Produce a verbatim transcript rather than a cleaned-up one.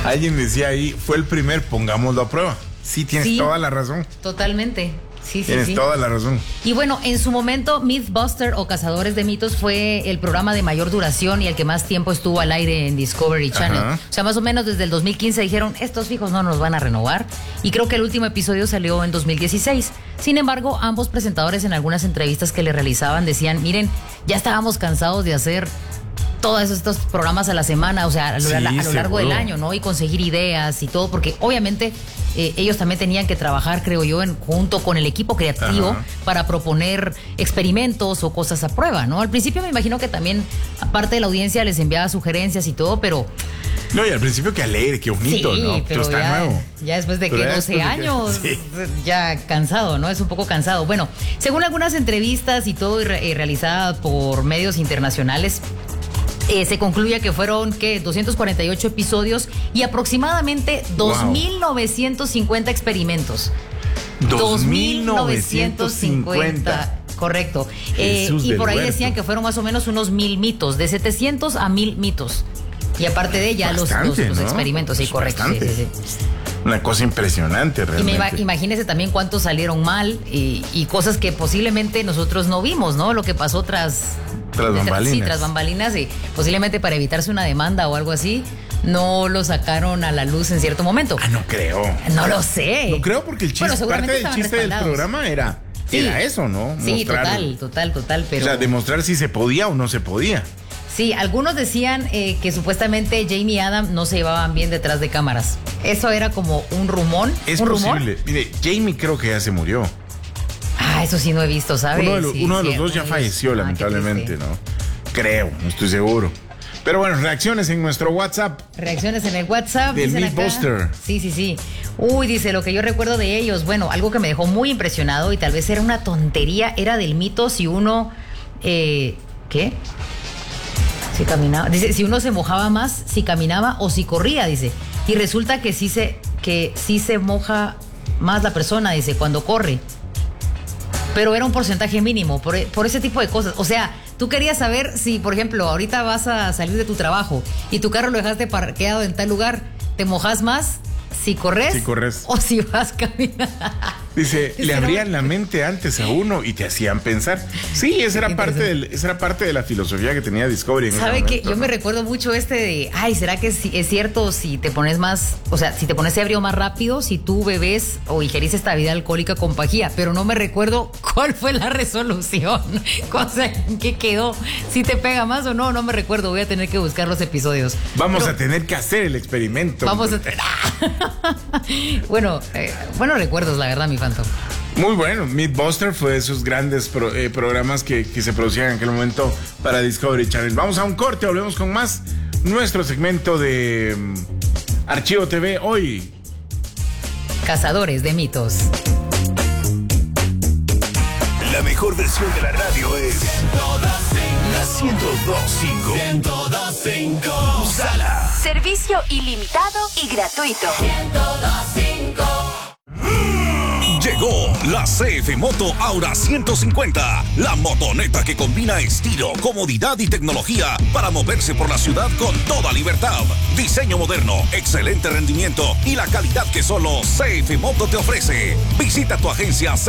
Alguien decía ahí, fue el primer, pongámoslo a prueba. Sí, tienes Sí, toda la razón. Totalmente. Sí, sí, Tienes sí. toda la razón. Y bueno, en su momento, Mythbuster o Cazadores de Mitos fue el programa de mayor duración y el que más tiempo estuvo al aire en Discovery Channel. Ajá. O sea, más o menos desde el dos mil quince dijeron, estos fijos no nos van a renovar. Y creo que el último episodio salió en dos mil dieciséis. Sin embargo, ambos presentadores en algunas entrevistas que le realizaban decían, miren, ya estábamos cansados de hacer todos estos programas a la semana, o sea, a lo, Sí, a lo largo seguro. del año, ¿no? Y conseguir ideas y todo, porque obviamente eh, ellos también tenían que trabajar, creo yo, en, junto con el equipo creativo Ajá. para proponer experimentos o cosas a prueba, ¿no? Al principio me imagino que también, aparte de la audiencia, les enviaba sugerencias y todo, pero No, y al principio qué alegre, qué bonito, sí, ¿no? pero está ya, nuevo. ya después de Pero que ya doce después de que- años, sí. ya cansado, ¿no? Es un poco cansado. Bueno, según algunas entrevistas y todo y re- eh, realizadas por medios internacionales, Eh, se concluye que fueron, ¿qué? doscientos cuarenta y ocho episodios y aproximadamente dos mil novecientos cincuenta experimentos. dos mil novecientos cincuenta. Correcto. Eh, Jesús y del por ahí huerto. decían que fueron más o menos unos mil mitos, de setecientos a mil mitos. Y aparte de ella, los, los, Bastante, los ¿no? experimentos, sí, Es correcto. Sí, bastante. sí, sí. Una cosa impresionante, Y me realmente. iba- imagínese también cuántos salieron mal y, y cosas que posiblemente nosotros no vimos, ¿no? Lo que pasó tras... Tras bambalinas. Sí, tras bambalinas y posiblemente para evitarse una demanda o algo así, no lo sacaron a la luz en cierto momento. Ah, no creo. No lo sé. No creo porque el chiste, Bueno, seguramente parte del estaban chiste del respaldados. programa era, Sí. era eso, ¿no? Sí, Mostrar- total, total, total, pero... O sea, demostrar si se podía o no se podía. Sí, algunos decían eh, que supuestamente Jamie y Adam no se llevaban bien detrás de cámaras. Eso era como un rumor. Es ¿Un rumor? posible. Mire, Jamie creo que ya se murió. Ah, eso sí no he visto, ¿sabes? Uno de los, Sí, uno de sí, los dos ya uno de los- falleció, Ah, qué lamentablemente, triste. ¿no? Creo, no estoy seguro. Pero bueno, reacciones en nuestro WhatsApp. Reacciones en el WhatsApp. Del dicen acá. Mythbuster. Sí, sí, sí. Uy, dice, lo que yo recuerdo de ellos, bueno, algo que me dejó muy impresionado y tal vez era una tontería, era del mito si uno, eh, ¿qué? Si caminaba, dice, si uno se mojaba más, si caminaba o si corría, dice. Y resulta que sí se, que sí se moja más la persona, dice, cuando corre. Pero era un porcentaje mínimo, por, por ese tipo de cosas. O sea, tú querías saber si, por ejemplo, ahorita vas a salir de tu trabajo y tu carro lo dejaste parqueado en tal lugar, ¿te mojas más si corres? Si corres. O si vas caminando. Dice, Ese le era abrían un- la mente antes a uno y te hacían pensar. Sí, esa era Qué parte interesante. del, esa era parte de la filosofía que tenía Discovery en ese ¿Sabe que momento, yo me ¿no? recuerdo mucho este de, ay, ¿será que si- es cierto si te pones más, o sea, si te pones ebrio más rápido, si tú bebes o ingerís esta bebida alcohólica con pajía? Pero no me recuerdo cuál fue la resolución, o sea, ¿en qué quedó? Si te pega más o no, no me recuerdo, voy a tener que buscar los episodios. Vamos Pero a tener que hacer el experimento. Vamos a... bueno, eh, buenos recuerdos, la verdad, mi Phantom. Muy bueno, Mythbuster fue de esos grandes pro- eh, programas que, que se producían en aquel momento para Discovery Channel. Vamos a un corte, volvemos con más. Nuestro segmento de mm, Archivo T V hoy. Cazadores de mitos. La mejor versión de la radio es la ciento dos punto cinco. Usala. Servicio ilimitado y gratuito. Llegó la C F Moto Aura ciento cincuenta, la motoneta que combina estilo, comodidad y tecnología para moverse por la ciudad con toda libertad. Diseño moderno, excelente rendimiento y la calidad que solo C F Moto te ofrece. Visita tu agencia